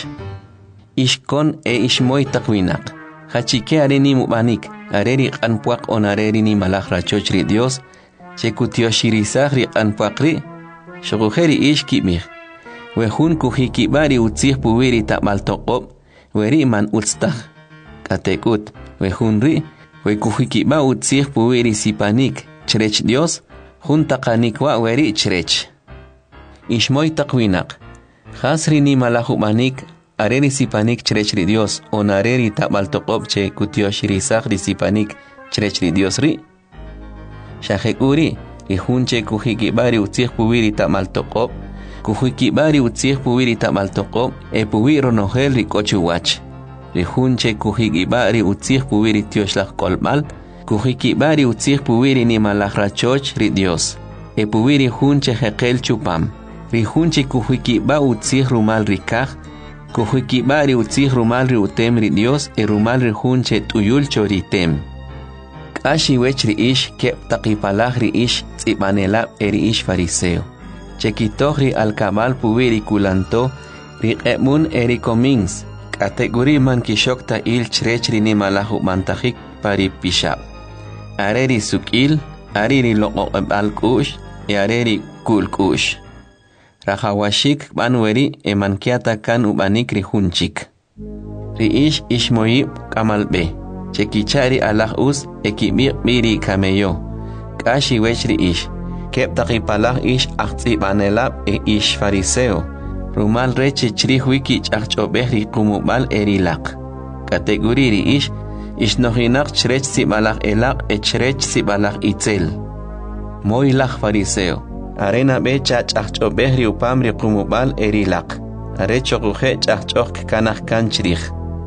Ishkon e ishmoy takwinak. Hachike are ni mubanik. Areri anpuak on areri ni malak rachoch ri Dios. Chekutio shirizah ri anpuakri. Shogujeri ish kibih. Wehun kuhikibari utzih puwiri takmal toqob. Weri man utstak. Katekut. Wehun ri. We kuhikiba utzih puwiri sipanik. Chrech Dios. Hun takanikwa weri chrech. Ishmoy takwinak. Khasri ni malak manik. Areri sipanik chrech ri Dios. On areri takmal toqob che kutio shirizah ri sipanik. Chrech ri Dios ri. Shahekuri. Ihunche kuhikibari utzih puwiri takmal toqob. Kuhikibari utzih puwiri takmal toqob. E puwiro nohel ri kochuwach. Rihunche kuhikibari utzih puwiri tioshlak kolmal. Kuhikibari utzih puwiri ni malak rachoch ri Dios. E puwiri hunche hekel chupam. Rihunche kuhikiba utzih rumal rikaj. Kuhikibari utzih rumal ri utem ri Dios. E rumal ri hunche tuyul choritem. Kashi wech ri ish kep takipalak ri ish tzibanelab eri ish fariseo. Chekitoh ri alkabal puwiri kulanto ri emun eri komins. Kategori man kishokta il chrech ri ni malahu mantajik pari pishab. Areri sukil, areri loko ebal kush, e areri kul kush. Rahawashik banweri e mankiata kan ubanik ri hunchik. Ri ish ishmoyib kamalbe. Chekichari alah us ekibir biri kameyo. Kashi wech ri ish. Kep takipalah ish achtzi banelab e ish fariseo. Rumal reche chrih wiki chachobeh ri kumubal erilak. Kategori ri ish. Ishnohinak chrech sibalak elak e chrech sibalak itzel. Moilak fariseo. Arena be chachobeh ri upam ri kumubal erilak. Are chokuche chachok kanach kan chrih.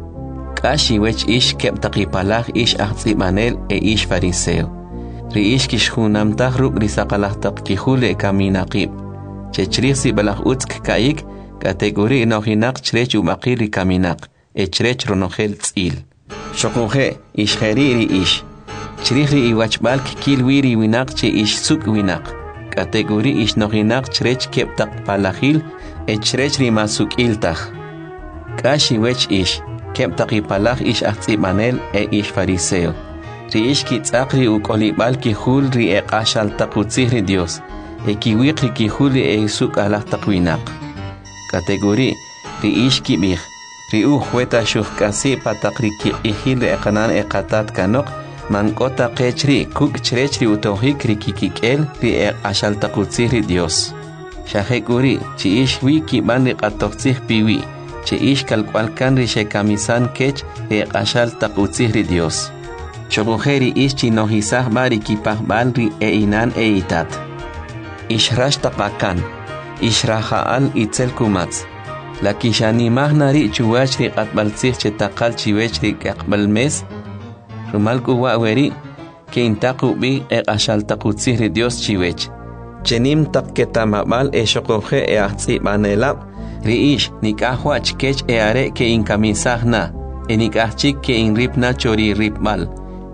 Kashi wech ish kep takipalak ish achtzi banel e ish fariseo. Ri ish kishhunam tahruk ri sakalak tak kihule kaminaqib. Chechrih sibalak utsk kaik. Kategori nohinak chrech ubaqir ri kaminak. E chrech ronohel tzil. Shokuje ish heriri ish. Chrih ri iwachbal kil wiri winak che ish suk winak. Kategori ish nohinak chrech kep tak palahil. E chrech ri masuk iltach. Kashi wech ish. Kep takipalak ish achtzi manel e ish fariseo. Ri ish kitzak ri ukolibal kihul ri e qashal takutzih ri Dios. E kiwik ri kihul ri e suk alak takwinak. Kategori ri ish kibih. Ri u hueta shuhkasi patak ri kikihil ri ekanan e katat kanok. Mankota qechri kuk chrech ri utohik ri kikikel ri e qashal takutzih ri Dios. Shahekuri chi ish wi kiban ri qatoqtzih piwi. Che ish kalkwalkan ri shekamisan kech e qashal takutzih ri Dios. Chokujeri ish chinohisah bari kipah bal ri e inan e itat. Ish rash tapakan. Ish rahaal itzel kumatz. La kishanimah nari chuwach ri qatbaltzih che takal chiwech ri kakbal mes. Rumal kuwa weri ke intaku bi e qashal takutzih ri Dios chiwech. Chenim takketamabal e shokuje e ahtzi banelab. Ri ish nikahwach kech e are ke inkamisahna. E nikahchik ke inripna chori ripmal.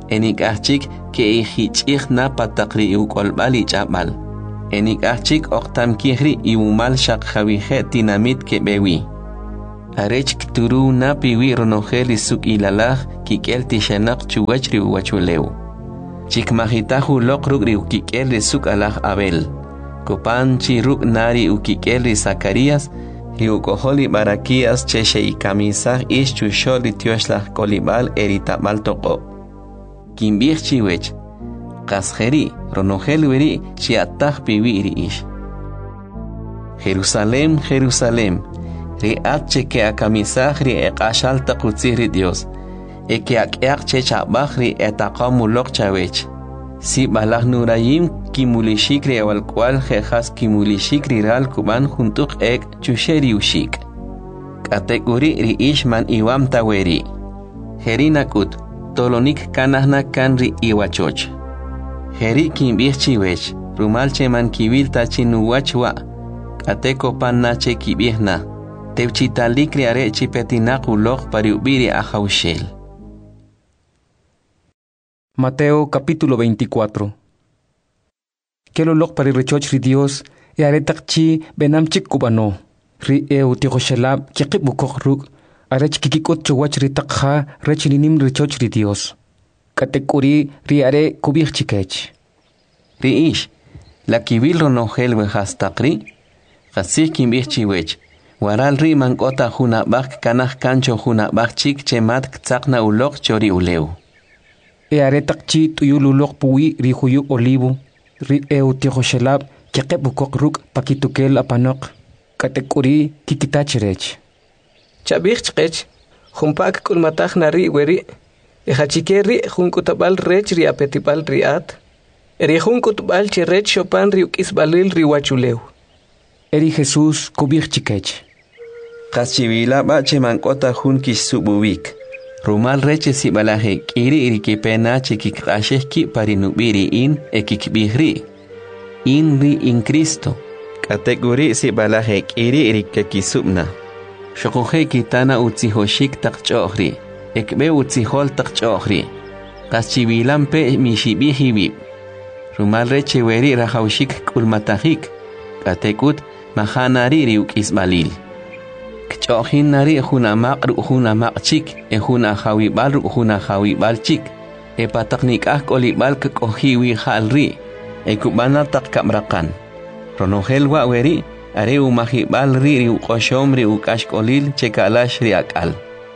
enik ahchik ke ihichik na patakri ukolbali chabal enik ahchik oktam kihri iumal shak jawihe tinamit ke bewi arech kturu na piwi ronogeli suk ilalah kikel tishanak chuwachri uwachuleu chik mahitahu lokrugri ukikel suk alah abel Kopan chiruk nari ukikeli Zacarias, riukoholi barakias cheche y camisah ish chusholi tioshlah kolibal eritabal toko. Kimbir chiwech, kasjeri, ronohelweri chiatah piwiri ish. Jerusalem, Jerusalem, riat cheke a camisah ri ekashal takutziri Dios, eke akeak chechabah ri etakamulok chawech. Si balah nurayim kimulishikri awal cual jejas kimulishikri ral kuban juntuk ek chusheri ushik. Kategori ri ishman iwam taweri. Herinakut tolonik kanahna kan ri iwachoch. Heri kimbih chiwech rumal cheman kibil tachinuwachwa. Kateko pannache kibihna. Teuchitalikri are chipetinakulok pariubiri ahaushel. Mateo capítulo veinticuatro. Que lo lok para rechoch ri Dios e aretak chi benam chik kubano. Ri e utiho shalab kikip bukok ruk arech kikikot chowach ri takha rechininim rechoch ri Dios. Katekuri ri are kubich chikech. Ri ish la kibil ronogel wehastakri kasih kimbich chiwech. Waral ri mankota huna bak kanah kancho huna bak chik chemat ktsakna ulok chori uleu. E aretak chi tuyululok puwi ri huyu olivo ri e utiho shalab kikip bukok ruk pakitukel apanok. Katekuri kikitachirech. Chabich chkech humpak kulmatach nari weri e hachikeri hunkutabal rech ri apetipal riat eri hunkutbal chirech chopan ri ukisbalil ri wachuleu. Eri Jesús kubich chikech. Kachivila bache mankota hun kisubuwik. Rumal reche si balaje kiri iri kipena chikikrashe ki parinubiri in ekikbihri. In ri in Cristo. Kategori si balaje kiri iri kekisubna. Shokohe kitana utzihoshik takchohri. Ekbe utzihol takchohri. Kachivilan pe mishibihibib. Rumal reche weri rahaushik kulmatahik. Katekut mahanari riuk isbalil. Kchohin nari huna maq ru huna maq chik e huna hawibal ru huna hawibal chik e pataknik ah kolibal kohiwi halri e kubana tak kamrakan ronogel wa weri are umahibal ri ri uqoshom ri ukashkolil chekalash ri akal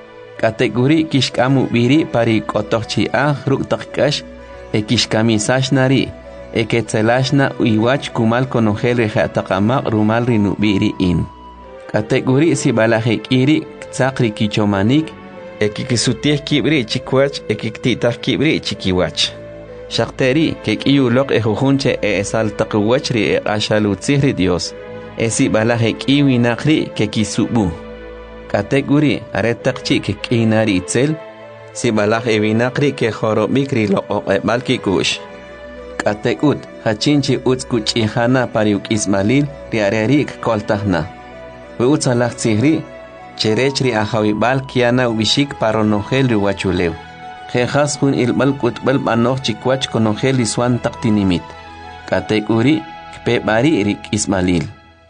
kategori kishkamu biri pari kotochi ah ru takkash e kishkamisash nari e ketzelashna uiwach kumal konogel ri hataqamaq rumal ri nubiri in Kategori si balaje kiri tsakri kichomanik ekikisutih kibri chikwach ekiktitah kibri chikiwach. Shakteri kekiyulok ejujunche e esal takwachri e ashalutzihri Dios. Esi balaje kiwi nakri kekisubu. Kategori aretakchi kekinari itzel si balaje vinakri ke jorobikri lo oqebal kikush. Katekut hachinchi utskuch ihana pariuk ismalil riarerik koltahna. Uutsalak tsihri, cherechri ahawibal kiana ubishik paronogel riwachuleu. Jejas hun ilbal kutbal banoch chikwach konogel iswan taktinimit. Katekuri, kpebari rik ismalil.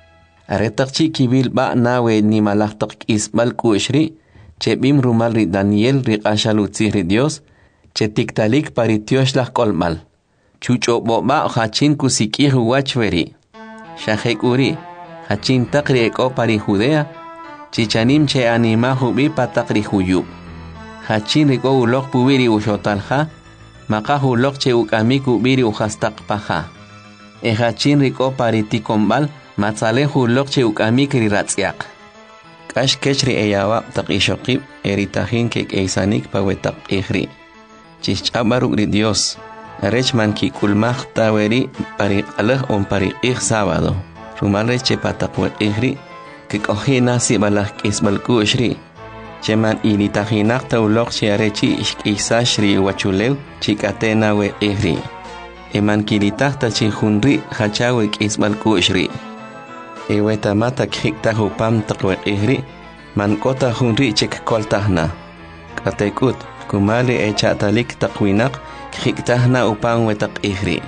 Aretakchi kibil ba nawe ni malaktak isbal kushri, chebim rumal ri Daniel rik ashalutzihri Dios, chetiktalik paritioshlah kolmal. Chucho boba hachin kusikih wachveri. Shahekuri, Hachin takri eko pari Judea, chichanim che anima hubi patakri huyub. Hachin riko ulok pubiri ushotalha, maka ulok che ukamiku biri uhastak paha. E hachin riko pari tikombal, matzale ulok che ukamikri ratsiak. Kash kechri eyawa tak ishokib, eritahin kek eisanik pawetak ihri. Chichabaruk ri Dios, rechman ki kulmach taweri pari aleh on pari ih sábado. Rumal reche patakwe ihri kikohina si balak isbal kushri cheman initahinak taulok chiarechi ishkisashri wachulew chikatena we ihri eman kilitah tachihunri hachawe isbal kushri eweta mata khikta hupam takwe ihri man kota hunri chik koltahna katekut kumali echatalik taqwinaq khiktahna upan wetak ihri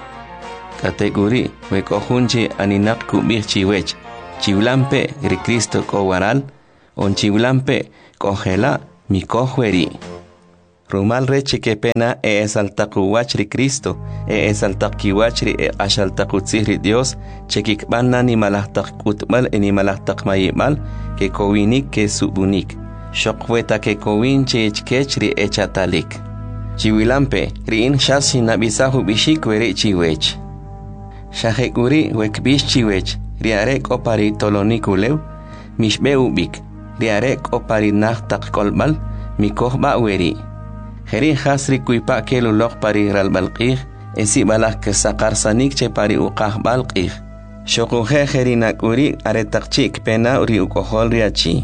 kategori wekohunchi aninaq kubih chiwech chiwlampe ri Cristo kowaral on chiwlampe kojela mi kohweri rumal reche que pena e esaltakuwachri Cristo e esaltakiwachri e ashaltakutzihri Dios chekikbanna ni malahtakutmal e ni malahtaqmayimal que kowinik que subunik shokweta que kowin chechkechri e chatalik chiwilampe riin shashi nabisahu bishik weri chiwech shahekuri wekbish chiwech riarek opari tolonikulew mishbe ubik riarek opari nahtak kolbal mikohba weri Heri hasri kuipa kelu lok pari ralbalqih esi balak ke sakarsanik che pari uqah balqih shokuhe heri nakuri aretakchik pena uri ukohol riachi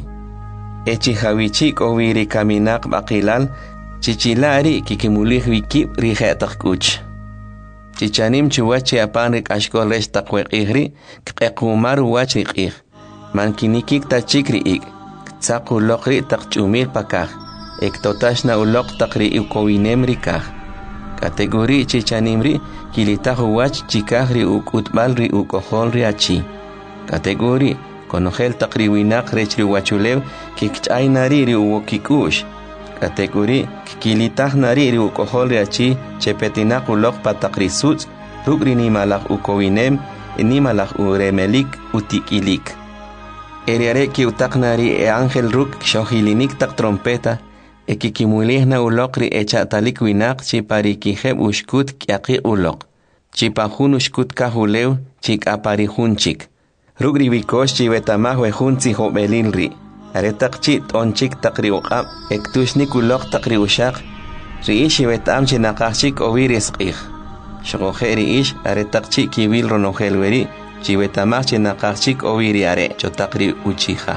echi hawichik owiri kaminak baqilal chichilari kikimulih wikip rihetak kuch chichanim chuwachi apanrik ashkol resh taqweqihri kqequmar wachri qih mankinikik tachikri ik tsaku lokri taqchumil pakah Ektotashna ulok takri ukowinemri kah. Kategori chichanimri kilitahu wach chikahri ukutbalri ukoholri achi. Kategori konohel takri winak rechri wachulew kikchainari ri uwokikush. Kategori kilitahnari ri ukoholri achi chepetinak ulok patakri suts rugri ni malak ukowinem ni malak uremelik utikilik. Eriare ki utaknari e angel ruk shohilinik tak trompeta ekikimulihna ulokri echatalik winak chiparikiheb ushkut kiaqi ulok chipahun ushkut kahulew chik aparihunchik rugri wikosh chiwetamah wehunzi hobelilri aretaqchi tonchik taqri uqab ektushnik ulok taqri ushaq riish wetam chinaqachik owirisqih shogoje riish aretaqchi kiwil ronohelweri chiwetamah chinaqachik owiri are chotaqri uchiha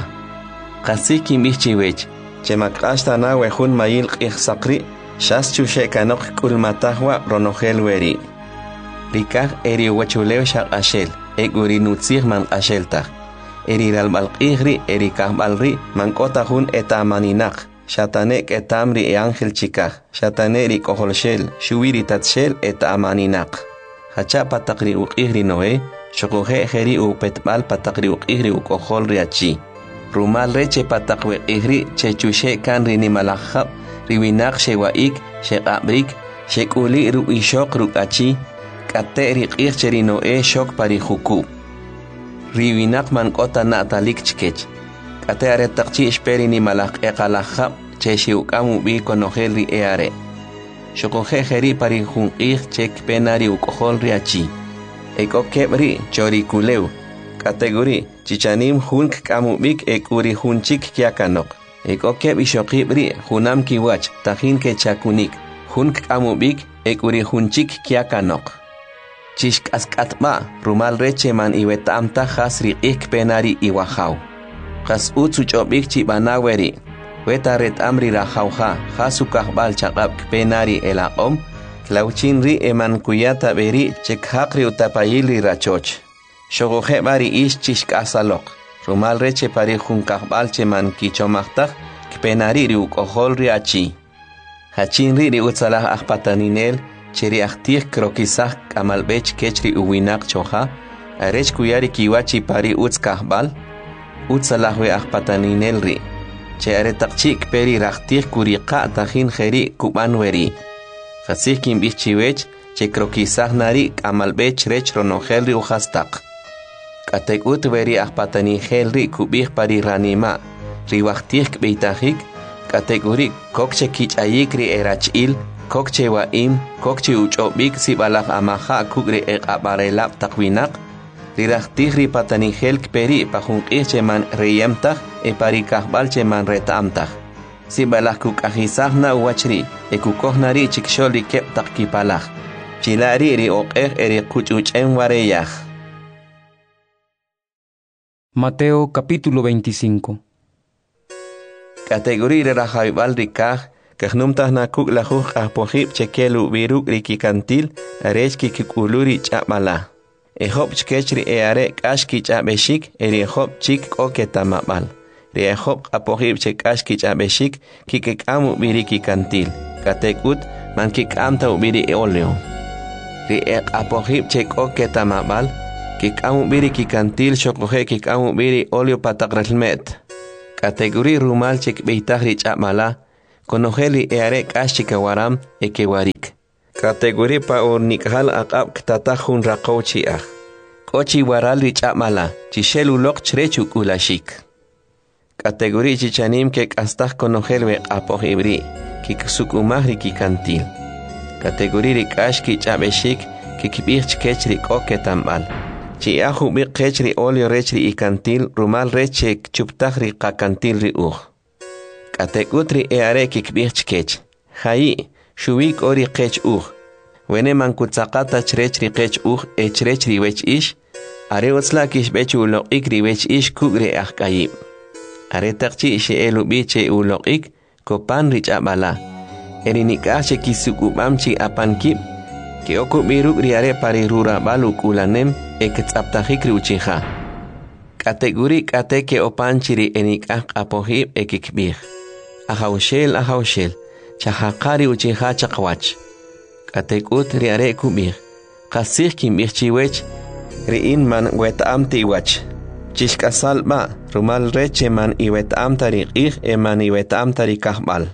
qasiki mihchiwech Chemakashta na wehun mayil qih sakri shas chushe kanok kulmatahwa ronohel weri rikah eri wachulew shaq ashel eguri nutzih man asheltah eri ralbalqihri eri kahbalri man kotahun etamaninak shatanek etamri e angel chikah shataneri koholshel shuwiri tatshel etamaninak hacha patakri uqihri noe shokohe heri upetbal patakri uqihri ukoholri achi rumal reche patakwe ihri chechushe kan rini malakhab riwinak shewaik shekabrik shekuli ru ishok rukachi kate riqih cherino e shok pari huku riwinak man kota natalik chkech kate aretakchi ishperi ni malak eqalakhab cheshiukamu bi konohel ri eare shokohe heri pari hunqih chek penari ukohol riachi ekokebri chorikulew kategori chichanim hunk kamubik ekuri hunchik kiakanok ekokeb ishokibri hunam kiwach tahin ke chakunik hunk kamubik ekuri hunchik kiakanok chishk askatma rumal reche man iwetamta hasri ik penari iwahaw qas utsu chobik chibanaweri wetaret amri rahawha hasukahbal chaqab penari elaqom klauchinri eman kuyata beri chekhaqri utapayili rachoch shogoje bari ish chishk asalok rumal reche pari junkahbal cheman kichomaqtaq kpenari ri ukohol ri achi hachinri ri utsalah ahpataninel cheri ahtih krokisah kamalbech kechri uwinak choha arech kuyari kiwachi pari utskahbal utsalah we ahpataninel ri che aretaqchik peri rahtih kuriqa tahin kheri kubanweri khasih kimbich chiwech che krokisah nari kamalbech rech ronogel ri uhastaq Katek ut veri ahpatani helri kubih pari ranima riwahtih kbeitajik kategori kokche kichayik ri erachil kokche waim kokche uchobik sibalaf amaha kugri eqabarelab taqwinak rirahtih ri patani hel kperi pahunqih cheman reyamtah e pari kahbal cheman retamtah sibalaf kukajisahna uwachri e kukohnari chiksholi kep taqkipalaj chilari ri oqej eri kuchuchen wareyaj. Mateo capítulo veinticinco. Categoría de Rajaibal Rikaj, Kahnumtah Nakuk Lajuj Apojib Chekelu Viruk Rikikantil, Arechki Kikuluri Chapmala. Ehop Chkechri Eare Kashki Chabeshik, Erihop Chik Oketamabal. ri ejop apojib chekash kich'abeshik kikekamu biri kikantil katekut man kikamta ubiri oleo ri ek apojib cheko ketamabal kikamu biri kikantil shokoje kikamu biri oleo patakralmet kategori rumal chek beitah ri ch'amala konojeli eare kashikawaram ekewarik kategori pa ornikhal aqab ktatajun raqochi ah kochi waral ri ch'amala chishelu lok chrechu kulashik kategori chichanim ke kastaj konojel we apojibri kiksukumah ri kikantil kategori ri kashki ch'abeshik kikibich kechri koketambal chi aju bi kechri olio rechri ikantil rumal reche chuptaj ri qakantil ri uj kategutri eare kikbich kech hayi shuwik ori kech uj wene mankutzaqata chrechri kech uj e chrechri wech ish are otzla kishbechu uloqik ri wech ish kugri ajkayib are taqchi she elu biche uloqik kopan ri ch'abala erinikashe kisukubamchi apankib ke okubiruk ri are pari rura baluk ulanem ektzaptajik ri uchija kategori kateke opanchiri enikaj apojib ekikbij ahawshel ahawshel chahaqari uchija chaqwach katekut ri are kubij qasij kimbij chiwech ri'in man wet'amti wach chishk'asalb'a rumal reche man iwet'amta ri q'ij e man iwet'amta ri kajb'al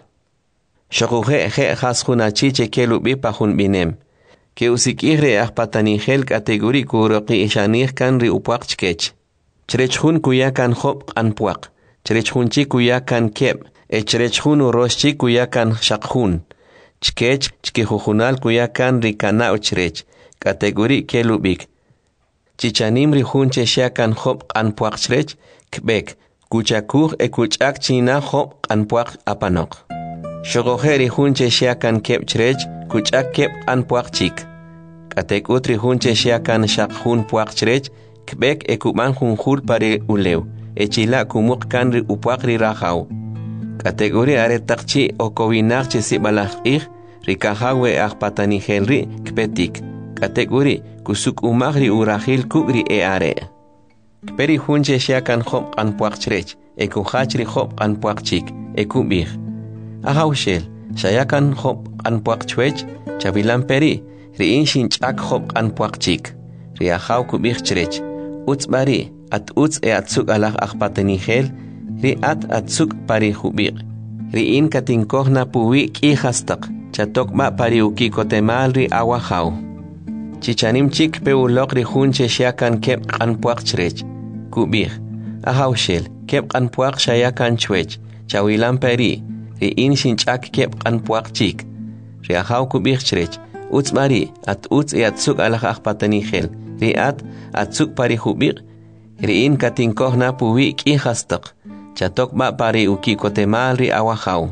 xokuje je jas junachiche kelubi pa junbinem ke usik'ij ri ajpatanijel kategori kuroqi ixanij kan ri upuaq chkech chrechjun kuya kan job q'anpuaq chrechjunchi kuya kan keb e chrechjun uroxchi kuya kan xaqjun chkech chkijujunal kuya kan ri kana'u chrech kategori kelubik chichanim ri junche xia kan job q'anpuaq chrech kbek kuchakuj e kuch'ak china job q'anpuaq apanoq xogoje ri junche xia kan keb chrech kuch'ak keb q'anpuaq chik katekut ri junche xia kan xaqjun puaq chrech kbek e kuban junjul pare ulew e chila kumuq kan ri upuaq ri rajaw kategori are taqchi okowinaq che sibalaj q'ij ri kajawe ajpatanijel ri kpetik kategori kusuk umaj ri urajil kuk ri e are kperi junche xia kan job q'anpuaq chrech e kujach ri job q'anpuaq chik e kubij ahawshel xaya kan job q'anpuaq chwech chavilan peri ri in xinch'ak job q'anpuaq chik ri ajaw kubij chrech utz bari at utz e atzuk alaj ajpatanijel ri at atzuk pari jubik ri in katinkojna puwi k'ijastaq chatok ma pari ukikotemal ri awajaw chichanim chik pe uloq ri junche xia kan keb q'anpuaq chrech kubij ahawshel keb q'anpuaq xaya kan chwech chawilan peri ri in xinch'ak keb q'anpuaq chik ri ajaw kubij chrech utz bari at utz e atzuk alaj ajpatanijel ri at atzuk pari jubik ri in katinkojna puwi k'ijastaq chatok ma pari ukikotemal ri awajaw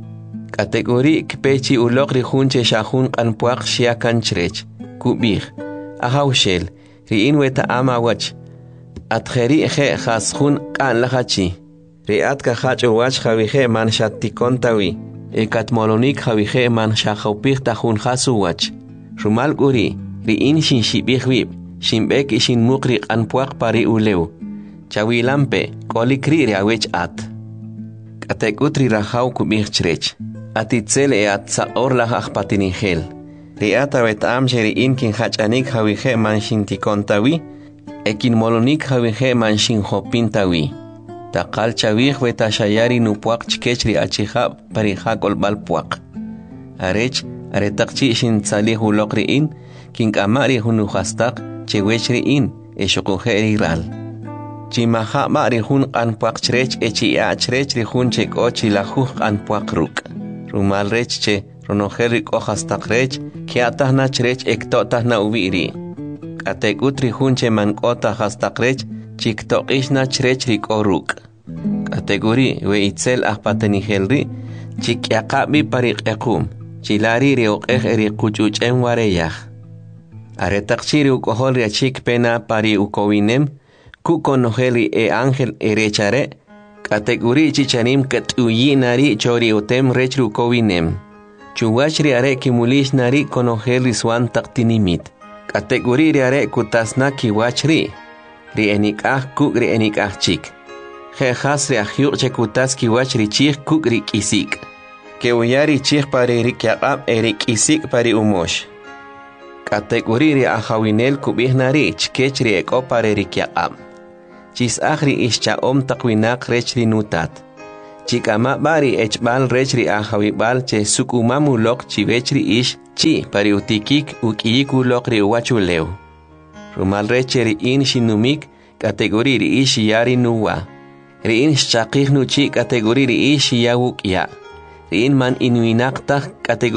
kategori kpechi uloq ri junche xajun q'anpuaq xia kan chrech kubij ahawshel ri in weta'am awach atjeri je jasjun q'an lajachi ri at kajach uwach javije man xattikontawi e katmolonik javije man xajawpij tajun jasuwach rumal k'uri ri in xinxib'ij wib xinb'ek y xinmuq ri q'anpuaq pari ulew chawilampe k'olik ri ri awech at k'atek'ut ri rajaw kub'ij chrech atitzel e atza'or laj ajpatinijel ri at awet'am xe ri in kinjach'anik javije man xintikontawi e kinmolonik javije man xinjopintawi taqal chawij wetaxayari nupuaq chkech ri achijab pari jak'olb'al puaq arech are taqchi xintzalij uloq ri in kink'ama' ri jun ujastaq chewech ri in e xoquje ri ral chimajaba ri jun q'anpuaq chrech e chi'a chrech ri jun chek'o chilajuj q'anpuaq ruk' rumal rech che ronojel ri k'ojastaq rech kiatajna chrech ekto'tajna ubi' ri k'atek'ut ri jun che mank'ota jastaq rech chiktoq'ixna chrech ri k'o ruk' k'ategori we itzel ajpatanijel ri chik'yaqabi pari q'equm chilari ri uq'ej ri quch'uch'em wareyaj are taqchi ri uk'ojol ri achik pena pari ukowinem kukonojel ri e ángel erechare k'ategori chichanim kat'uyinari chori utem rech ri ukowinem chuwach ri are kimulixnari konojel ri swan taqtinimit k'ategori ri are kutasna kiwach ri ri enik'aj kuk' ri enik'aj chik Jejas reagió chekutaski wach richich kuk rikisik. Que uyari chich pare rikyaqab erikisik pare umosh. Kategori ri ahawinel kubihnari chkech rieko pare rikyaqab. Chis ahri ischa om takwinak rech rinutat. Chikama bari echbal rech ri ahawibal che sukumamu lok chivechri ish chi pare utikik ukiyiku lok ri uwachuleu. Rumal rech ri in shinumik kategori ri ish yari nuwa. Rin shaqih nu chi kategori ri ish yawuk ya. Rin man inuinakta kategori.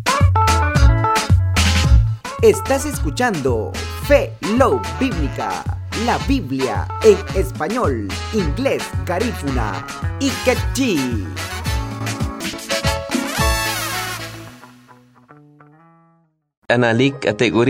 Estás escuchando Fe Love Bíblica, la Biblia en español, inglés, garífuna y quechí. Analik kategori